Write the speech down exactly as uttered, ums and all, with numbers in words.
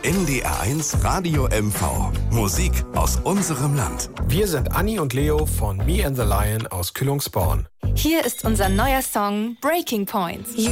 N D R eins Radio M V. Musik aus unserem Land. Wir sind Anni und Leo von Me and the Lion aus Kühlungsborn. Hier ist unser neuer Song Breaking Points.